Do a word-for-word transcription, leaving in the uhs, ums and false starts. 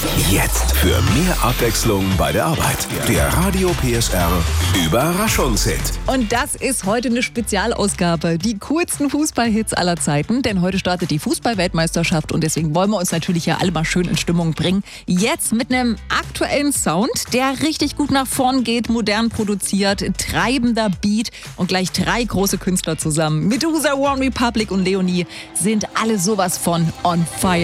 Jetzt für mehr Abwechslung bei der Arbeit. Der Radio P S R Überraschungshit. Und das ist heute eine Spezialausgabe. Die coolsten Fußballhits aller Zeiten. Denn heute startet die Fußball-Weltmeisterschaft und deswegen wollen wir uns natürlich ja alle mal schön in Stimmung bringen. Jetzt mit einem aktuellen Sound, der richtig gut nach vorn geht, modern produziert, treibender Beat und gleich drei große Künstler zusammen. Medusa, One Republic und Leonie sind alle sowas von on fire.